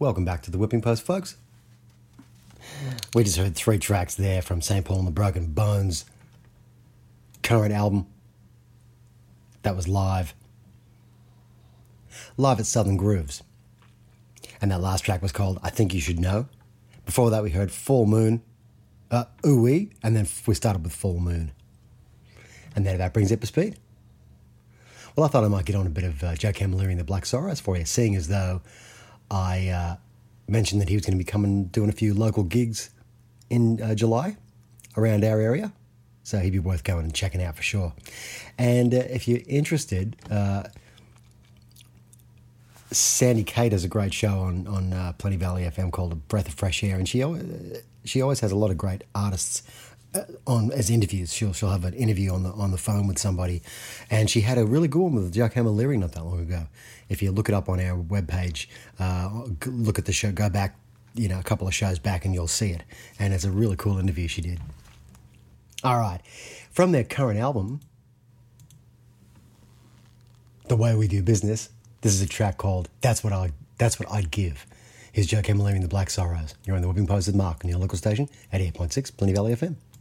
Welcome back to the Whipping Post, folks. We just heard 3 tracks there from St. Paul and the Broken Bones current album. That was live at Southern Grooves. And that last track was called I Think You Should Know. Before that we heard Full Moon, Ooh-Wee, and then we started with Full Moon. And then that brings it up to speed. Well, I thought I might get on a bit of Joe Camilleri and the Black Sorrows for you, seeing as though I mentioned that he was going to be coming doing a few local gigs in July around our area. So he'd be worth going and checking out for sure. And if you're interested, Sandy Kay does a great show on Plenty Valley FM called A Breath of Fresh Air, and she always has a lot of great artists on as interviews. She'll have an interview on the phone with somebody, and she had a really good one with Joe Camilleri not that long ago. If you look it up on our webpage, look at the show, go back, a couple of shows back, and you'll see it. And it's a really cool interview she did. All right, from their current album, The Way We Do Business, this is a track called That's What I'd Give. Here's Joe Camilleri and the Black Sorrows. You're on the Whipping Post with Mark on your local station at 8.6 Plenty Valley FM.